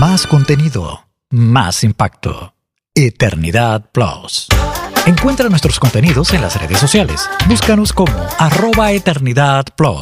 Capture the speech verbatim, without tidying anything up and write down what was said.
Más contenido, más impacto. Eternidad Plus. Encuentra nuestros contenidos en las redes sociales. Búscanos como arroba Eternidad Plus.